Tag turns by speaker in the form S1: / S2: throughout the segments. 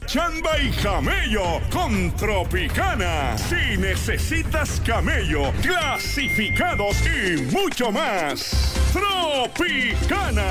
S1: Cachamba y camello con Tropicana. Si necesitas camello, clasificados y mucho más. Tropicana.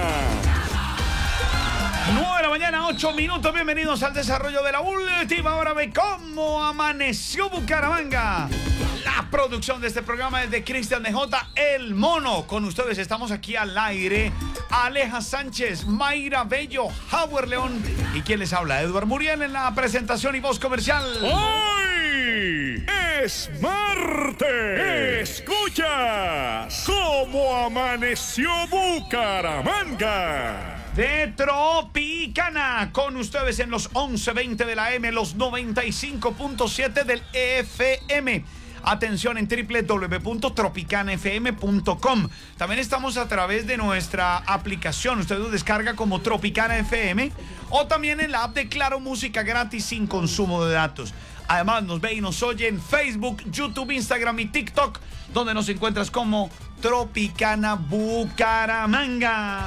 S2: 9 de la mañana, 8 minutos. Bienvenidos al desarrollo de la última hora de Cómo Amaneció Bucaramanga. La producción de este programa es de Cristian DJ, El Mono. Con ustedes estamos aquí al aire. Aleja Sánchez, Mayra Bello, Howard León y quien les habla, Edward Muriel, en la presentación y voz comercial.
S1: Hoy es martes. Escuchas Cómo Amaneció Bucaramanga.
S2: De Tropicana, con ustedes en los 11:20 de la M, los 95.7 del FM. Atención en www.tropicanafm.com. También estamos a través de nuestra aplicación. Usted lo descarga como Tropicana FM o también en la app de Claro Música gratis sin consumo de datos. Además nos ve y nos oye en Facebook, YouTube, Instagram y TikTok, donde nos encuentras como Tropicana Bucaramanga.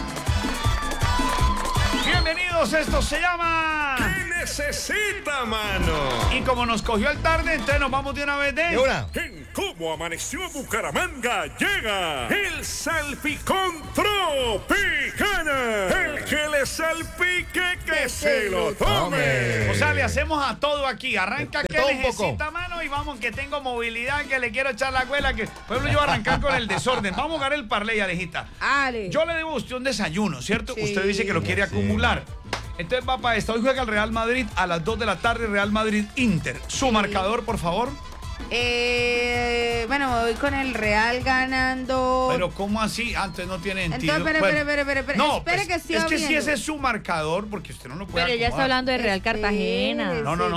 S2: Bienvenidos, esto se llama...
S1: ¿Qué necesita, mano?
S2: Y como nos cogió el tarde, entonces nos vamos de una vez de...
S1: En Cómo Amaneció Bucaramanga llega el Salpicón Tropicana. El que le salpique, que se lo tome.
S2: O sea, le hacemos a todo aquí. Arranca que
S3: todo un
S2: necesita, mano, y vamos que tengo movilidad, que le quiero echar la cuela, que por ejemplo yo voy a arrancar con el desorden. Vamos a jugar el parlay, Alejita.
S4: Ale.
S2: Yo le debo a usted un desayuno, ¿cierto?
S4: Sí.
S2: Usted dice que lo quiere acumular. Entonces va para esta. Hoy juega el Real Madrid a las 2 de la tarde, Real Madrid-Inter. Su marcador, por favor.
S4: Bueno, me voy con el Real ganando.
S2: Pero ¿cómo así? Antes no tiene sentido.
S4: Entonces, espere.
S2: No,
S4: espere
S2: pues,
S4: que siga
S2: es que si
S4: viendo.
S2: ese es su marcador, porque usted no lo puede
S5: Pero ella está
S2: acomodar.
S5: hablando de Real Cartagena.
S2: No.
S4: Real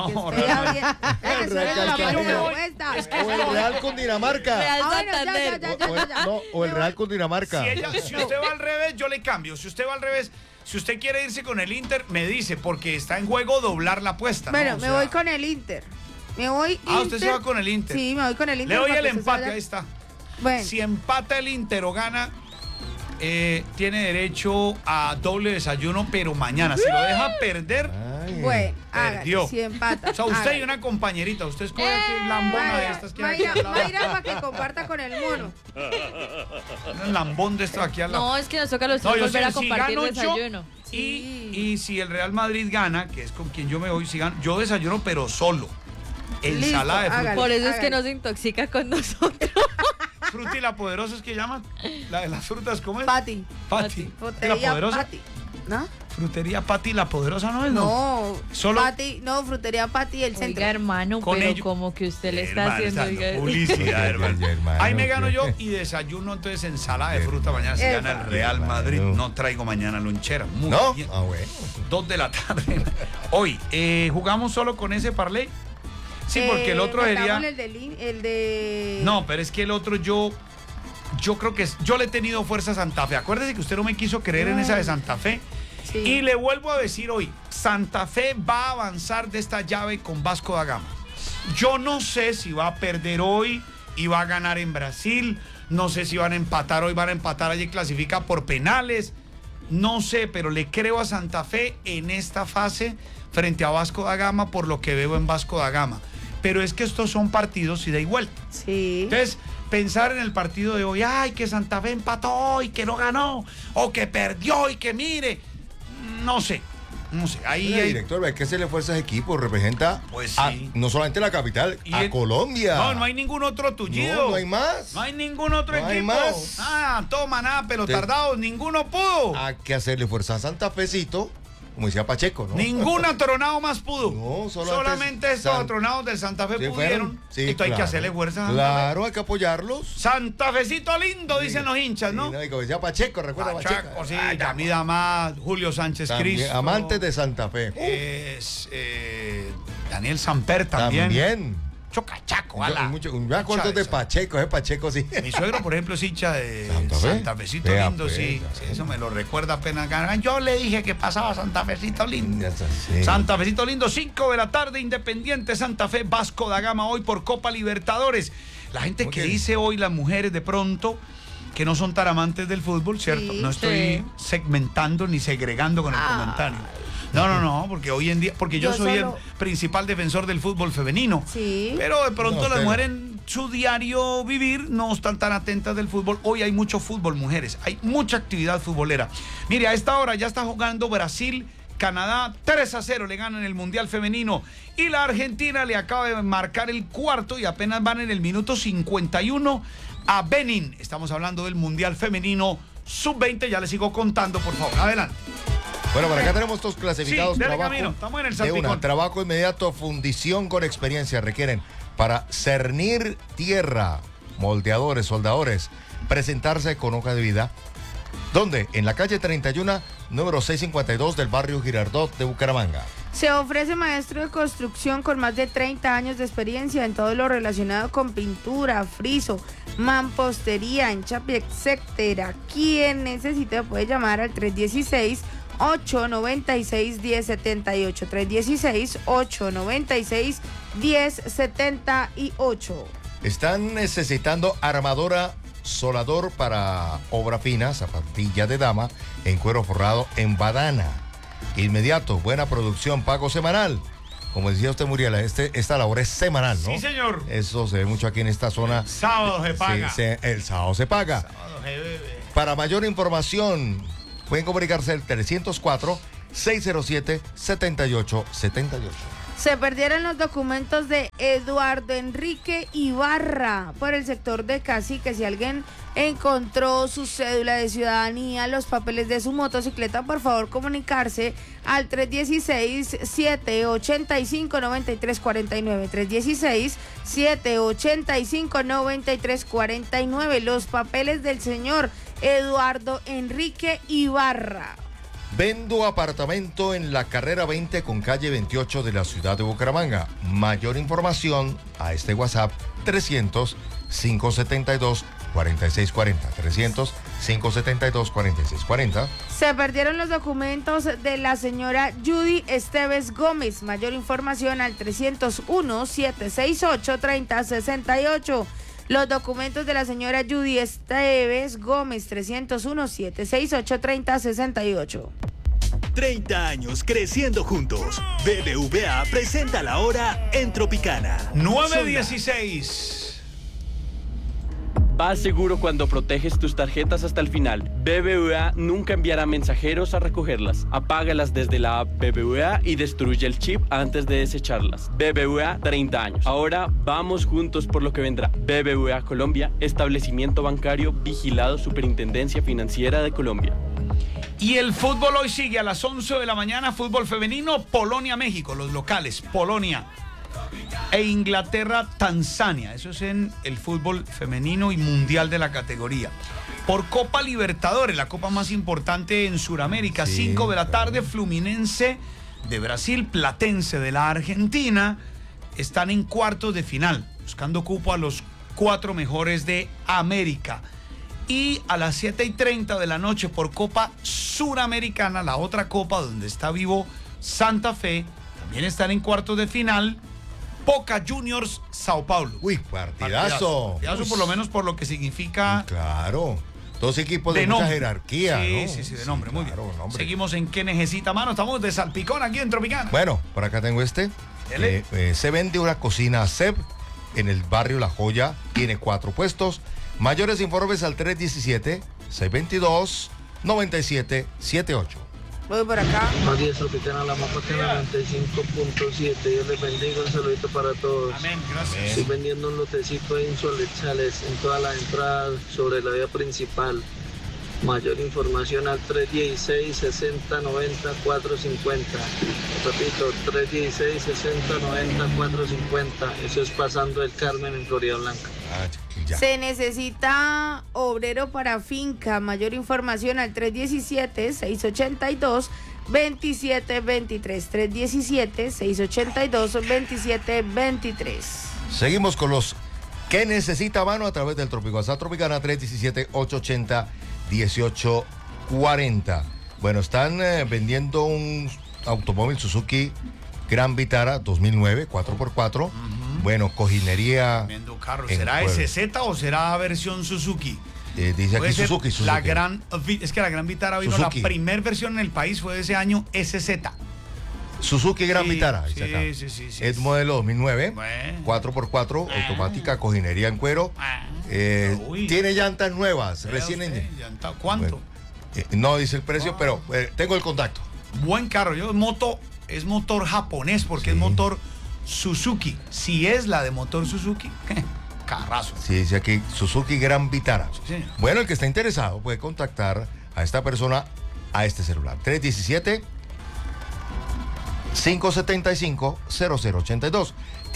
S3: Cartagena. O el Real Cundinamarca.
S5: Real
S4: Ah, bueno,
S5: Santander.
S3: O el Real Cundinamarca.
S2: Si usted va al revés, yo le cambio. Si usted va al revés, si usted quiere irse con el Inter, me dice, porque está en juego doblar la apuesta.
S4: Bueno,
S2: ¿no? O
S4: me
S2: sea,
S4: voy con el Inter. Me voy
S2: Ah, usted se va con el Inter.
S4: Sí, me voy con el Inter.
S2: Le doy
S4: para
S2: el
S4: que se
S2: empate,
S4: salga.
S2: ahí está.
S4: Bueno,
S2: Si empata el Inter o gana, tiene derecho a doble desayuno, pero mañana. Si lo deja perder,
S4: bueno,
S2: perdió.
S4: hágale, si empata.
S2: o sea, usted y
S4: hágale.
S2: una compañerita, usted escoge aquí lambona de estas que hay aquí al lado.
S4: Mayra para que comparta con el mono.
S2: Un lambón de estos aquí al lado.
S5: No, es que nos toca a los
S2: No,
S5: tres
S2: yo
S5: volver
S2: sé,
S5: a compartir
S2: gano yo,
S5: desayuno.
S2: y si el Real Madrid gana, que es con quien yo me voy, si gano, yo desayuno, pero solo. Ensalada de fruta.
S4: hágale.
S5: Por eso es que
S4: hágale.
S5: no se intoxica con nosotros.
S2: Fruta y la poderosa es que llaman. La de las frutas, ¿cómo es?
S4: Pati.
S2: Pati. ¿La
S4: Frutería
S2: poderosa?
S4: Pati. ¿No?
S2: Frutería Pati, la poderosa no es, ¿no?
S4: No.
S2: Solo-
S4: Pati, no, frutería Pati el centro.
S5: Oiga, hermano,
S2: Con
S5: pero
S2: ello-
S5: como que usted le está
S2: Hermano,
S5: haciendo...
S2: dando
S5: oiga,
S2: publicidad, hermano.
S3: Hermano,
S2: Ahí me gano
S3: ¿qué?
S2: yo y desayuno entonces ensalada de fruta mañana si gana el Real Madrid. No traigo mañana lonchera. Muy
S3: ¿No?
S2: bien.
S3: Ah, bueno.
S2: 2 de la tarde. Hoy, ¿jugamos solo con ese parlay? Sí, porque el otro sería...
S4: metamos el de...
S2: No, pero es que el otro yo creo que yo le he tenido fuerza a Santa Fe. Acuérdese que usted no me quiso creer en esa de Santa Fe.
S4: Sí.
S2: Y le vuelvo a decir hoy, Santa Fe va a avanzar de esta llave con Vasco da Gama. Yo no sé si va a perder hoy y va a ganar en Brasil. No sé si van a empatar hoy, van a empatar allí, clasifica por penales. No sé, pero le creo a Santa Fe en esta fase frente a Vasco da Gama por lo que veo en Vasco da Gama. Pero es que estos son partidos ida y vuelta.
S4: Sí.
S2: Entonces, pensar en el partido de hoy, ay, que Santa Fe empató y que no ganó, o que perdió y que mire, no sé. Ahí
S3: Mira,
S2: hay...
S3: director, hay que hacerle fuerza a ese equipo. Representa
S2: Pues
S3: a-
S2: sí.
S3: no solamente la capital,
S2: Y
S3: a
S2: el-
S3: Colombia.
S2: No hay ningún otro tullido.
S3: No, no hay más.
S2: No hay ningún otro
S3: No hay
S2: equipo.
S3: más.
S2: Toma nada, pero tardados, ninguno pudo.
S3: Hay que hacerle fuerza a Santa Fecito, como decía Pacheco, ¿no?
S2: Ningún atronado más pudo.
S3: No,
S2: solamente estos
S3: San-
S2: atronados del Santa Fe
S3: Sí,
S2: pudieron.
S3: fueron. Sí,
S2: Esto hay que
S3: claro.
S2: hacerle fuerza a Santa Fe.
S3: Claro, hay que apoyarlos.
S2: Santa Fecito lindo, dicen los hinchas, ¿no?
S3: Y como decía Pacheco, recuerda Pacheco.
S2: Pachaco, sí,
S3: Ay,
S2: Yamida más, Julio Sánchez
S3: también,
S2: Cristo.
S3: amantes de Santa Fe.
S2: Es Daniel Samper también.
S3: También.
S2: Chocachaco, ala.
S3: Me acuerdo de Pacheco, Pacheco sí.
S2: Mi suegro, por ejemplo, es hincha de
S3: ¿Santa Fe?
S2: Santa Fecito
S3: Vea,
S2: lindo,
S3: pues,
S2: sí.
S3: ya
S2: Sí,
S3: ve.
S2: eso me lo recuerda apenas ganan. Yo le dije que pasaba Santa Fecito lindo.
S3: Ya está, sí.
S2: Santa Fecito lindo, 5 de la tarde, Independiente Santa Fe, Vasco da Gama hoy por Copa Libertadores. La gente
S3: Muy
S2: que
S3: bien.
S2: dice hoy, las mujeres de pronto, que no son tan amantes del fútbol, ¿cierto?
S4: Sí.
S2: No estoy segmentando ni segregando con el comentario. No, porque hoy en día, porque yo
S4: Yo
S2: soy
S4: solo-
S2: el principal defensor del fútbol femenino.
S4: Sí.
S2: Pero de pronto
S3: No,
S2: las
S3: usted no.
S2: mujeres en su diario vivir no están tan atentas del fútbol. Hoy hay mucho fútbol, mujeres. Hay mucha actividad futbolera. Mire, a esta hora ya está jugando Brasil. Canadá 3-0 le ganan el Mundial Femenino y la Argentina le acaba de marcar el cuarto y apenas van en el minuto 51 a Benin. Estamos hablando del Mundial Femenino Sub-20, ya les sigo contando, por favor. Adelante.
S3: Bueno, por acá tenemos estos clasificados.
S2: Sí, dele
S3: trabajo
S2: camino, estamos en el
S3: de una,
S2: salpicón.
S3: trabajo inmediato, fundición con experiencia. Requieren para cernir tierra, moldeadores, soldadores, presentarse con hoja de vida. ¿Dónde? En la calle 31, número 652 del barrio Girardot de Bucaramanga.
S4: Se ofrece maestro de construcción con más de 30 años de experiencia en todo lo relacionado con pintura, friso, mampostería, enchape, etcétera. Quien necesite puede llamar al 316-896-1078. 316-896-1078.
S3: Están necesitando armadora, solador para obra fina, zapatilla de dama, en cuero forrado, en badana. Inmediato, buena producción, pago semanal. Como decía usted, Muriela, esta labor es semanal, ¿no?
S2: Sí, señor.
S3: Eso se ve mucho aquí en esta zona.
S2: Sábado se paga.
S3: Sí, el sábado se paga.
S2: Sábado se bebe.
S3: Para mayor información, pueden comunicarse al 304-607-7878.
S4: Se perdieron los documentos de Eduardo Enrique Ibarra por el sector de Cacique. Si alguien encontró su cédula de ciudadanía, los papeles de su motocicleta, por favor comunicarse al 316-785-9349. 316-785-9349. Los papeles del señor Eduardo Enrique Ibarra.
S3: Vendo apartamento en la carrera 20 con calle 28 de la ciudad de Bucaramanga. Mayor información a este WhatsApp 300-572-4640. 300-572-4640.
S4: Se perdieron los documentos de la señora Judy Esteves Gómez. Mayor información al 301-768-3068. Los documentos de la señora Judy Esteves Gómez, 301-768-3068.
S6: 30 años creciendo juntos. BBVA presenta la hora en Tropicana.
S2: 9:16.
S7: Vas seguro cuando proteges tus tarjetas hasta el final. BBVA nunca enviará mensajeros a recogerlas. Apágalas desde la app BBVA y destruye el chip antes de desecharlas. BBVA 30 años. Ahora vamos juntos por lo que vendrá. BBVA Colombia, establecimiento bancario vigilado Superintendencia Financiera de Colombia.
S2: Y el fútbol hoy sigue a las 11 de la mañana, fútbol femenino, Polonia-México, los locales, Polonia e Inglaterra-Tanzania. Eso es en el fútbol femenino y mundial de la categoría. Por Copa Libertadores, la copa más importante en Sudamérica,
S3: Sí,
S2: 5 de la tarde, Fluminense de Brasil, Platense de la Argentina, están en cuartos de final, buscando cupo a los 4 mejores de América. Y a las 7:30 de la noche por Copa Suramericana, la otra copa donde está vivo Santa Fe, también están en cuartos de final, Boca Juniors, Sao Paulo.
S3: Uy, partidazo.
S2: Partidazo, por lo menos por lo que significa
S3: Claro. Dos equipos de, mucha
S2: nombre.
S3: jerarquía,
S2: Sí,
S3: ¿no?
S2: sí, de nombre, muy bien.
S3: claro, nombre.
S2: Seguimos en ¿Qué necesita, mano? Estamos de salpicón aquí en Tropicana.
S3: Bueno, por acá tengo este.
S2: Dele.
S3: Se vende una cocina CEP en el barrio La Joya. Tiene 4 puestos. Mayores informes al 317-622-9778.
S4: Voy por acá.
S8: Buenos días, Tropicana, la más bacana 95.7. Dios les bendiga, un saludito para todos.
S2: Amén, gracias.
S8: Estoy vendiendo un lotecito ahí en Solechales, en todas las entradas sobre la vía principal. Mayor información al 316-6090-450. Repito, 316-6090-450. Eso es pasando el Carmen en Florida Blanca.
S3: Ah, ya.
S4: Se necesita obrero para finca. Mayor información al 317-682-2723. 317-682-2723.
S3: Seguimos con los que necesita mano a través del Trópico. WhatsApp Tropicana 317-880-1840. Bueno, están vendiendo un automóvil Suzuki Gran Vitara 2009, 4x4. Bueno, cojinería.
S2: Tremendo carro.
S3: en
S2: ¿Será
S3: cuero.
S2: SZ o será versión Suzuki?
S3: Dice
S2: Puede
S3: aquí
S2: ser
S3: Suzuki.
S2: es que la Gran Vitara vino,
S3: Suzuki.
S2: la primer versión en el país fue de ese año SZ.
S3: Suzuki Gran Vitara. Ahí
S2: Sí,
S3: está acá.
S2: sí.
S3: Es modelo 2009,
S2: Bueno.
S3: 4x4, automática, cojinería en cuero.
S2: Uy.
S3: Tiene llantas nuevas,
S2: Vea
S3: recién
S2: usted,
S3: en...
S2: llanta, ¿cuánto?
S3: no dice el precio, pero tengo el contacto.
S2: Buen carro. Es motor japonés porque es motor Suzuki. Si es la de motor Suzuki, carrazo.
S3: Sí, dice aquí Suzuki Gran Vitara.
S2: Sí, señor.
S3: Bueno, el que está interesado puede contactar a esta persona a este celular. 317-575-0082.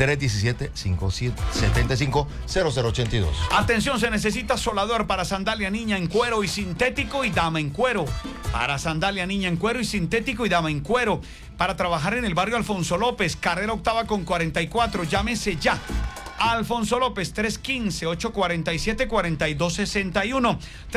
S3: 317-575-0082.
S2: Atención, se necesita solador para sandalia niña en cuero y sintético y dama en cuero. Para sandalia niña en cuero y sintético y dama en cuero. Para trabajar en el barrio Alfonso López, carrera octava con 44. Llámese ya. Alfonso López, 315-847-4261.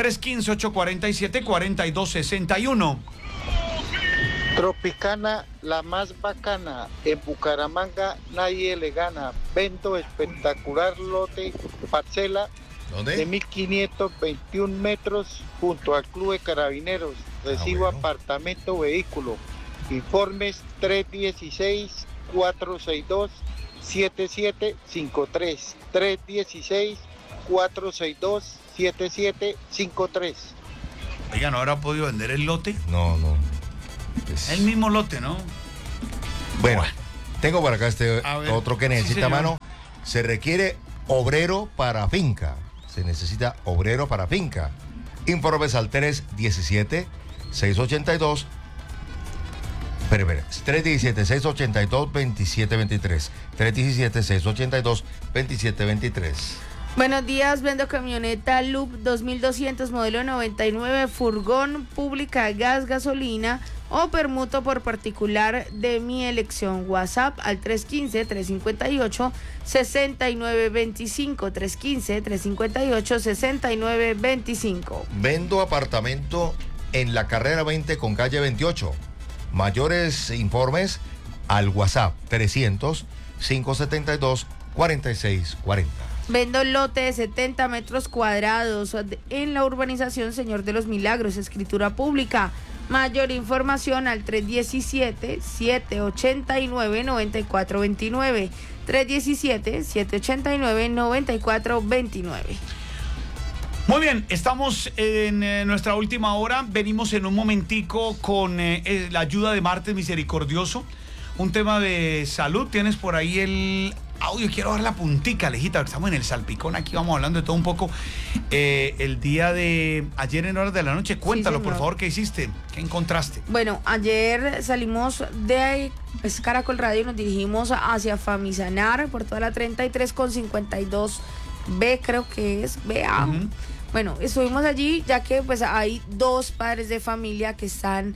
S2: 315-847-4261.
S9: Tropicana, la más bacana. En Bucaramanga nadie le gana. Vendo espectacular lote, parcela
S3: ¿Dónde?
S9: de 1521 metros junto al Club de Carabineros. Recibo
S3: bueno.
S9: apartamento, vehículo. Informes 316-462-7753. 316-462-7753.
S2: Oiga, ¿no habrá podido vender el lote?
S3: No.
S2: El mismo lote, ¿no?
S3: Bueno, tengo por acá
S2: A ver,
S3: otro que
S2: sí,
S3: necesita,
S2: señor.
S3: mano. Se requiere obrero para finca. Se necesita obrero para finca. Informes al 317-682. 317-682-2723. 317-682-2723.
S4: Buenos días, vendo camioneta Loop 2200 modelo 99, furgón, pública, gas, gasolina o permuto por particular de mi elección. WhatsApp al 315-358-6925. 315-358-6925.
S3: Vendo apartamento en la carrera 20 con calle 28. Mayores informes al WhatsApp 300-572-4640.
S4: Vendo lote de 70 metros cuadrados en la urbanización Señor de los Milagros, escritura pública. Mayor información al 317-789-9429. 317-789-9429.
S2: Muy bien, estamos en nuestra última hora. Venimos en un momentico con la ayuda de Martes Misericordioso. Un tema de salud. Tienes por ahí el audio. Quiero dar la puntica, Alejita. Estamos en el salpicón. Aquí vamos hablando de todo un poco. El día de ayer en horas de la noche. Cuéntalo,
S4: Sí,
S2: por
S4: señor.
S2: favor, ¿qué hiciste? ¿Qué encontraste?
S4: Bueno, ayer salimos de Caracol Radio y nos dirigimos hacia Famisanar por toda la 33 con 52B, creo que es BA.
S2: Ujú.
S4: Bueno, estuvimos allí ya que pues hay dos padres de familia que están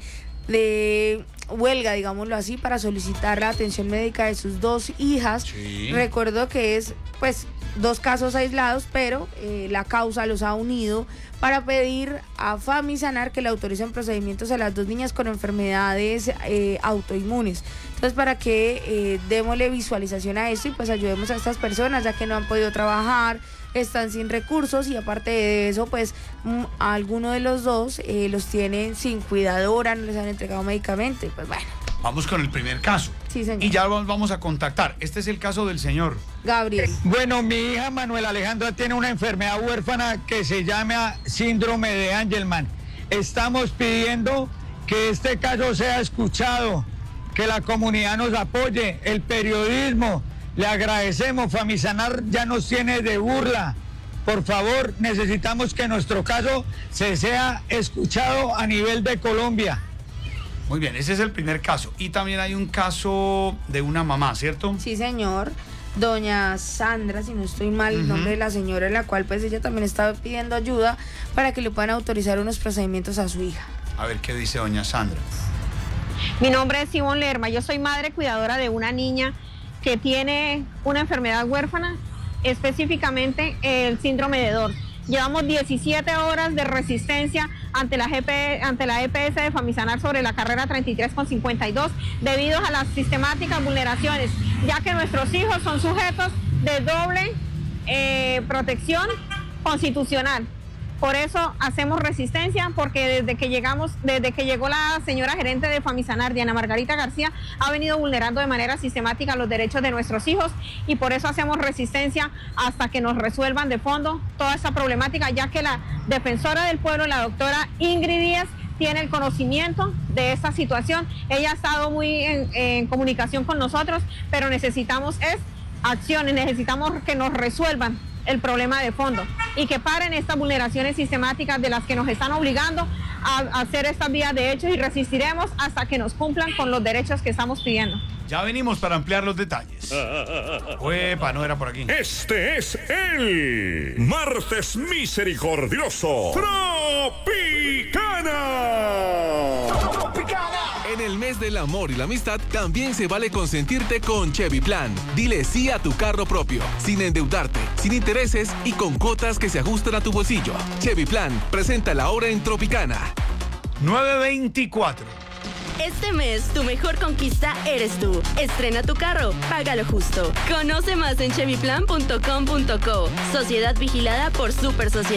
S4: de huelga, digámoslo así, para solicitar la atención médica de sus dos hijas.
S2: Sí.
S4: Recuerdo que es pues dos casos aislados, pero la causa los ha unido para pedir a Famisanar que le autoricen procedimientos a las dos niñas con enfermedades autoinmunes. Entonces, para que démosle visualización a esto y pues ayudemos a estas personas, ya que no han podido trabajar, están sin recursos y aparte de eso, pues alguno de los dos los tienen sin cuidadora, no les han entregado medicamento y pues bueno.
S2: Vamos con el primer caso.
S4: Sí, señor.
S2: Y ya vamos a contactar. Este es el caso del señor.
S4: Gabriel.
S10: Bueno, mi hija Manuela Alejandra tiene una enfermedad huérfana que se llama síndrome de Angelman. Estamos pidiendo que este caso sea escuchado, que la comunidad nos apoye, el periodismo. Le agradecemos, Famisanar ya nos tiene de burla. Por favor, necesitamos que nuestro caso se sea escuchado a nivel de Colombia.
S2: Muy bien, ese es el primer caso. Y también hay un caso de una mamá, ¿cierto?
S4: Sí, señor. Doña Sandra, si no estoy mal, el nombre de la señora, en la cual pues ella también estaba pidiendo ayuda para que le puedan autorizar unos procedimientos a su hija.
S2: A ver qué dice doña Sandra.
S11: Mi nombre es Ivonne Lerma, yo soy madre cuidadora de una niña que tiene una enfermedad huérfana, específicamente el síndrome de Down. Llevamos 17 horas de resistencia ante la EPS de Famisanar sobre la carrera 33 con 52 debido a las sistemáticas vulneraciones, ya que nuestros hijos son sujetos de doble protección constitucional. Por eso hacemos resistencia, porque desde que llegó la señora gerente de Famisanar, Diana Margarita García, ha venido vulnerando de manera sistemática los derechos de nuestros hijos, y por eso hacemos resistencia hasta que nos resuelvan de fondo toda esta problemática, ya que la defensora del pueblo, la doctora Ingrid Díaz, tiene el conocimiento de esta situación. Ella ha estado muy en comunicación con nosotros, pero necesitamos acciones, necesitamos que nos resuelvan el problema de fondo y que paren estas vulneraciones sistemáticas de las que nos están obligando a hacer estas vías de hecho, y resistiremos hasta que nos cumplan con los derechos que estamos pidiendo.
S2: Ya venimos para ampliar los detalles. Uepa, no era por aquí.
S1: Este es el Martes Misericordioso Tropicana.
S12: En el mes del amor y la amistad también se vale consentirte con Chevy Plan. Dile sí a tu carro propio, sin endeudarte, sin intereses y con cuotas que se ajustan a tu bolsillo. Chevy Plan presenta la hora en Tropicana.
S2: 9:24.
S13: Este mes, tu mejor conquista eres tú. Estrena tu carro, págalo justo. Conoce más en chevyplan.com.co. Sociedad vigilada por Super Sociedad.